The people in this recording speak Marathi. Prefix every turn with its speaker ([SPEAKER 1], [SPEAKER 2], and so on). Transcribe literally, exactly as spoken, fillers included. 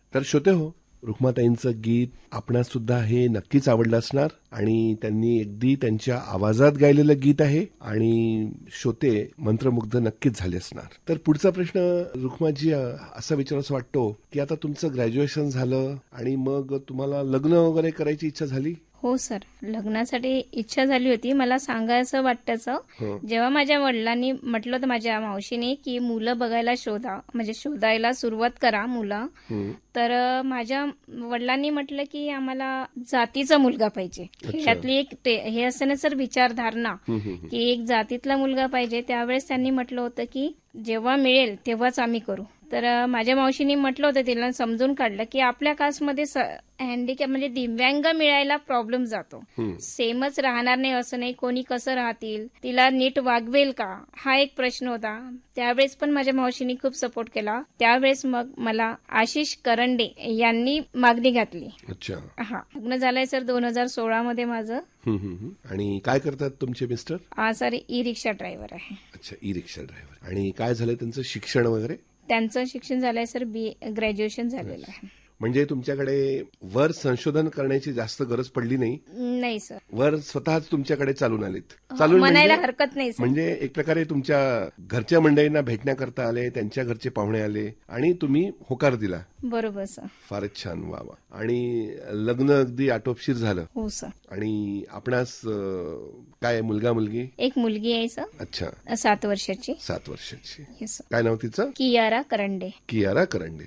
[SPEAKER 1] तर श्रोते हो, रुक्माताईंचं गीत आपणास सुद्धा हे नक्कीच आवडलं असणार आणि त्यांनी अगदी त्यांच्या आवाजात गायलेलं गीत आहे आणि श्रोते मंत्रमुग्ध नक्कीच झाले असणार. तर पुढचा प्रश्न रुक्माजी असा विचारायचा वाटतो की आता तुमचं ग्रॅज्युएशन झालं आणि मग तुम्हाला लग्न वगैरे करायची इच्छा झाली?
[SPEAKER 2] हो सर, लग्नासाठी इच्छा झाली होती. मला सांगायचं वाटायचं, जेव्हा माझ्या वडिलांनी म्हटलं होतं माझ्या मावशीने की मुलं बघायला शोधा, म्हणजे शोधायला सुरुवात करा मुलं, तर माझ्या वडिलांनी म्हटलं की आम्हाला जातीचा मुलगा पाहिजे. ह्यातली एक हे असं ना सर विचारधारणा की एक जातीतला मुलगा पाहिजे. त्यावेळेस त्यांनी म्हटलं होतं की जेव्हा मिळेल तेव्हाच आम्ही करू. तर माझ्या मावशीने म्हटलं होतं, तिला समजून काढलं की आपल्या कास्टमध्ये हँडिकॅप म्हणजे दिव्यांग मिळायला प्रॉब्लेम जातो. सेमच राहणार नाही असं नाही, कोणी कसं राहतील, तिला नीट वागवेल का, हा एक प्रश्न होता. त्यावेळेस पण माझ्या मावशीने खूप सपोर्ट केला. त्यावेळेस मग मला आशिष करंडे यांनी मागणी घातली.
[SPEAKER 1] अच्छा.
[SPEAKER 2] हा, लग्न झालंय सर दोन हजार सोळा मध्ये माझं.
[SPEAKER 1] आणि काय करतात तुमचे मिस्टर?
[SPEAKER 2] हा सर, ई रिक्षा ड्रायव्हर आहे.
[SPEAKER 1] अच्छा, ई रिक्षा ड्रायव्हर. आणि काय झालंय त्यांचं शिक्षण वगैरे?
[SPEAKER 2] त्यांचं शिक्षण झालंय सर, बी ग्रॅज्युएशन झालेलं आहे.
[SPEAKER 1] म्हणजे तुमच्याकडे वर संशोधन करण्याची जास्त गरज पडली नाही?
[SPEAKER 2] नाही सर,
[SPEAKER 1] वर स्वतःच तुमच्याकडे चालून आलेत. चालून
[SPEAKER 2] म्हणायला हरकत नाही सर.
[SPEAKER 1] म्हणजे एक प्रकारे तुमच्या घरच्या मंडळींना भेटण्याकरता आले, त्यांच्या घरचे पाहुणे आले आणि तुम्ही होकार दिला.
[SPEAKER 2] बरोबर सर.
[SPEAKER 1] फारच छान, वा वा. आणि लग्न अगदी आटोपशीर झालं?
[SPEAKER 2] हो सर.
[SPEAKER 1] आणि आपणास काय मुलगा मुलगी?
[SPEAKER 2] एक मुलगी आहे सर.
[SPEAKER 1] अच्छा.
[SPEAKER 2] सात वर्षाची.
[SPEAKER 1] सात वर्षाची.
[SPEAKER 2] येस.
[SPEAKER 1] काय नाव तिचं?
[SPEAKER 2] कियारा करंडे.
[SPEAKER 1] कियारा करंडे.